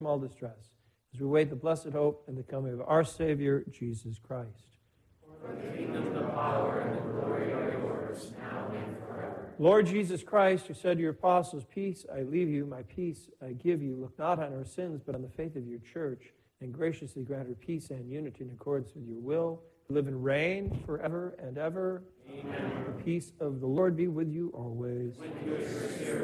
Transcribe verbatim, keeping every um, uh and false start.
from all distress, as we wait the blessed hope and the coming of our Savior, Jesus Christ. For the kingdom, the power, and the glory are yours, now and forever. Lord Jesus Christ, who said to your apostles, peace I leave you, my peace I give you, look not on our sins, but on the faith of your church, and graciously grant her peace and unity in accordance with your will, to live and reign forever and ever. Amen. The peace of the Lord be with you always. With your spirit.